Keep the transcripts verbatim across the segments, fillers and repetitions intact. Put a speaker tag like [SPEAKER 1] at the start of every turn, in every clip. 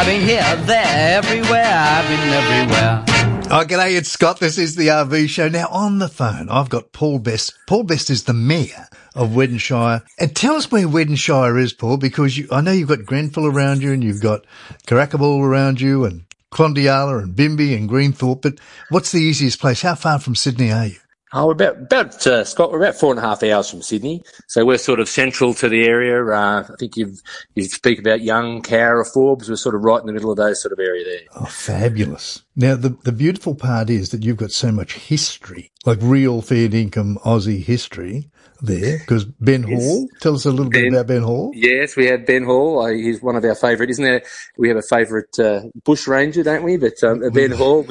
[SPEAKER 1] I've been here, there, everywhere. I've been everywhere.
[SPEAKER 2] Oh, g'day, it's Scott. This is the R V Show. Now, on the phone, I've got Paul Best. Paul Best is the mayor of Weddenshire. And tell us where Weddenshire is, Paul, because you, I know you've got Grenfell around you and you've got Caracabal around you and Clondiala and Bimby and Greenthorpe. But what's the easiest place? How far from Sydney are you?
[SPEAKER 3] Oh, we're about, about uh, Scott, we're about four and a half hours from Sydney. So we're sort of central to the area. Uh, I think you've, you speak about Young, Cowra, Forbes. We're sort of right in the middle of those sort of area there.
[SPEAKER 2] Oh, fabulous. Now, the, the beautiful part is that you've got so much history, like real fair income Aussie history there, because Ben yes. Hall, tell us a little ben, bit about Ben Hall.
[SPEAKER 3] Yes, we have Ben Hall. Uh, he's one of our favourite, isn't there? We have a favourite uh, bush ranger, don't we? But um, Ben Hall.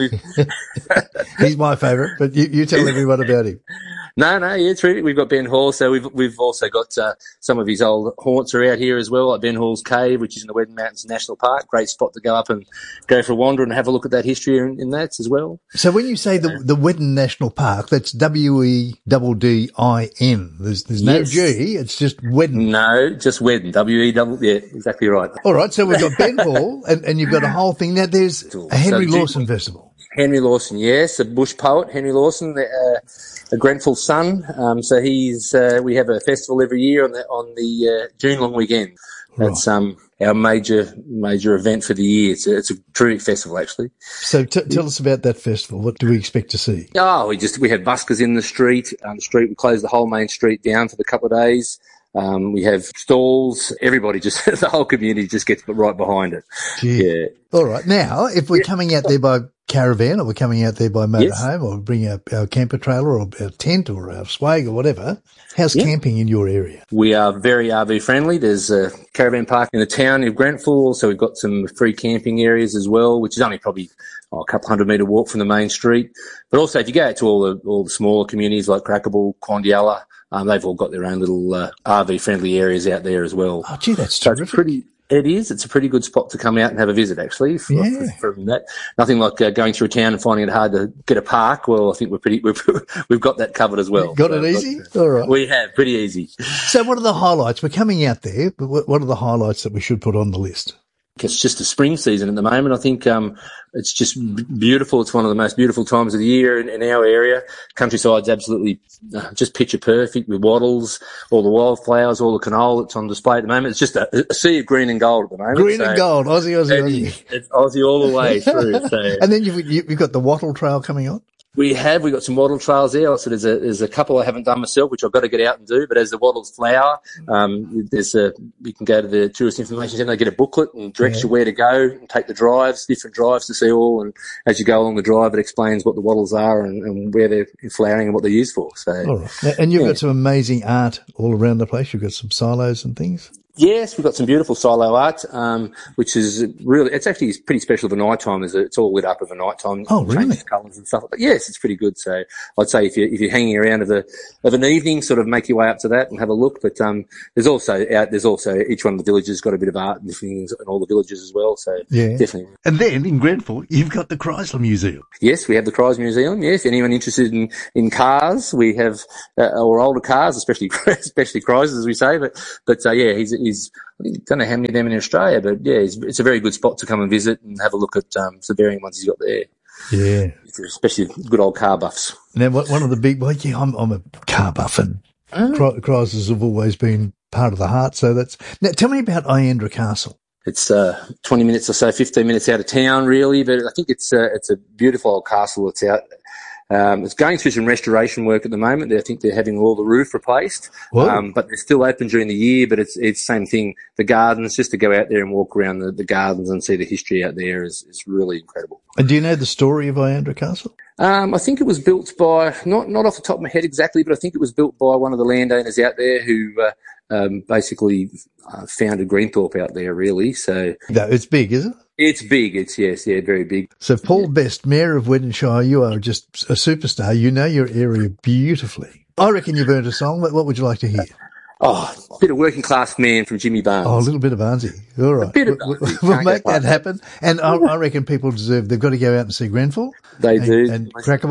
[SPEAKER 2] He's my favourite, but you, you tell everyone about him.
[SPEAKER 3] No, no, yeah, it's really, we've got Ben Hall. So we've, we've also got, uh, some of his old haunts are out here as well, like Ben Hall's Cave, which is in the Wedding Mountains National Park. Great spot to go up and go for a wander and have a look at that history in, in that as well.
[SPEAKER 2] So when you say the, the Wedding National Park, that's W E D D I N. There's, there's no yes. G, it's just Wedding.
[SPEAKER 3] No, just Wedding. W E D, yeah, exactly right.
[SPEAKER 2] All right. So we've got Ben Hall and, and you've got a whole thing. Now there's a Henry so, Lawson Festival.
[SPEAKER 3] Henry Lawson, yes, a bush poet, Henry Lawson, uh, a Grenfell son. Um, so he's, uh, we have a festival every year on the, on the, uh, June long weekend. That's, right. um, our major, major event for the year. It's a, it's a true festival, actually.
[SPEAKER 2] So t- tell us about that festival. What do we expect to see?
[SPEAKER 3] Oh, we just, we have buskers in the street, um, the street. We close the whole main street down for the couple of days. Um, we have stalls. Everybody just, the whole community just gets right behind it.
[SPEAKER 2] Gee.
[SPEAKER 3] Yeah.
[SPEAKER 2] All right. Now, if we're yeah. coming out there by caravan or we're coming out there by motorhome yes. or bring our, our camper trailer or our tent or our swag or whatever, how's yeah. camping in your area?
[SPEAKER 3] We are very R V friendly. There's a caravan park in the town of Grenfell. So we've got some free camping areas as well, which is only probably oh, a couple hundred metre walk from the main street. But also if you go out to all the, all the smaller communities like Caracabal, Clondiala, Um, they've all got their own little uh, R V-friendly areas out there as well.
[SPEAKER 2] Oh, gee, that's
[SPEAKER 3] so
[SPEAKER 2] terrific.
[SPEAKER 3] It's pretty, it is. It's a pretty good spot to come out and have a visit, actually. For,
[SPEAKER 2] yeah.
[SPEAKER 3] for, from that, nothing like uh, going through town and finding it hard to get a park. Well, I think we're pretty. We've, we've got that covered as well.
[SPEAKER 2] You've got
[SPEAKER 3] so
[SPEAKER 2] it easy.
[SPEAKER 3] Got,
[SPEAKER 2] all right.
[SPEAKER 3] We have pretty easy.
[SPEAKER 2] So, what are the highlights? We're coming out there, but what are the highlights that we should put on the list?
[SPEAKER 3] It's just the spring season at the moment. I think um, it's just beautiful. It's one of the most beautiful times of the year in, in our area. Countryside's absolutely uh, just picture perfect with wattles, all the wildflowers, all the canola that's on display at the moment. It's just a, a sea of green and gold at the moment.
[SPEAKER 2] Green
[SPEAKER 3] so,
[SPEAKER 2] and gold, Aussie, Aussie, Aussie.
[SPEAKER 3] It's Aussie all the way through. So.
[SPEAKER 2] And then you've, you've got the wattle trail coming on?
[SPEAKER 3] We have. We've got some wattle trails there. So there's a, there's a couple I haven't done myself, which I've got to get out and do. But as the wattles flower, um, there's a, you can go to the Tourist Information Centre, get a booklet and directs yeah. you where to go and take the drives, different drives to see all. And as you go along the drive, it explains what the wattles are and, and where they're flowering and what they're used for. So,
[SPEAKER 2] all right. And you've yeah. got some amazing art all around the place. You've got some silos and things.
[SPEAKER 3] Yes, we've got some beautiful silo art, um, which is really, it's actually pretty special for night time. It's all lit up of a night time.
[SPEAKER 2] Oh, really?
[SPEAKER 3] Changes colours and stuff. But yes, it's pretty good. So I'd say if you, if you're hanging around of the, of an evening, sort of make your way up to that and have a look. But, um, there's also out, there's also each one of the villages got a bit of art and different things in all the villages as well. So
[SPEAKER 2] yeah,
[SPEAKER 3] definitely.
[SPEAKER 2] And then in Grenfell, you've got the Chrysler Museum.
[SPEAKER 3] Yes, we have the Chrysler Museum. Yes. Anyone interested in, in cars, we have, uh, or older cars, especially, especially Chryslers, as we say. But, but, uh, yeah, he's, he's, I don't know how many of them in Australia, but yeah, it's, it's a very good spot to come and visit and have a look at um, the varying ones he's got there.
[SPEAKER 2] Yeah.
[SPEAKER 3] Especially good old car buffs.
[SPEAKER 2] Now, one of the big, well, yeah, I'm, I'm a car buff and oh. Chryslers have always been part of the heart. So that's, now tell me about Iandra Castle.
[SPEAKER 3] It's uh, twenty minutes or so, fifteen minutes out of town, really, but I think it's uh, it's a beautiful old castle that's out. Um, it's going through some restoration work at the moment. I think they're having all the roof replaced, um, but they're still open during the year. But it's it's same thing. The gardens, just to go out there and walk around the, the gardens and see the history out there is is really incredible.
[SPEAKER 2] And do you know the story of Iandra Castle?
[SPEAKER 3] Um, I think it was built by not not off the top of my head exactly, but I think it was built by one of the landowners out there who uh, um, basically uh, founded Greenthorpe out there. Really, so
[SPEAKER 2] no, it's big, is it?
[SPEAKER 3] It's big. It's, yes, yeah, very big.
[SPEAKER 2] So, Paul Best, Mayor of Weddenshire, you are just a superstar. You know your area beautifully. I reckon you've earned a song. What would you like to hear?
[SPEAKER 3] Oh, a bit of Working Class Man from Jimmy Barnes.
[SPEAKER 2] Oh, a little bit of Barnesy. All right.
[SPEAKER 3] A bit of Barnesy.
[SPEAKER 2] We'll make that happen. And I, I reckon people deserve, they've got to go out and see Grenfell.
[SPEAKER 3] They
[SPEAKER 2] and,
[SPEAKER 3] do.
[SPEAKER 2] And Caracabal.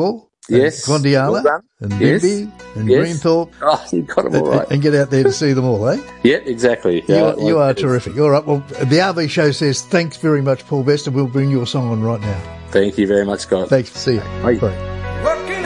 [SPEAKER 3] Yes.
[SPEAKER 2] Glondiala,
[SPEAKER 3] Well
[SPEAKER 2] and
[SPEAKER 3] yes.
[SPEAKER 2] Bimby, and
[SPEAKER 3] Yes.
[SPEAKER 2] Greenthorpe.
[SPEAKER 3] Oh, you got them all right.
[SPEAKER 2] And, and get out there to see them all, eh?
[SPEAKER 3] Yeah, exactly.
[SPEAKER 2] You,
[SPEAKER 3] Yeah,
[SPEAKER 2] are, you are terrific. All right, well, the R V Show says thanks very much, Paul Best, and we'll bring your song on right now.
[SPEAKER 3] Thank you very much, Scott.
[SPEAKER 2] Thanks. See you.
[SPEAKER 3] Bye.
[SPEAKER 2] Bye.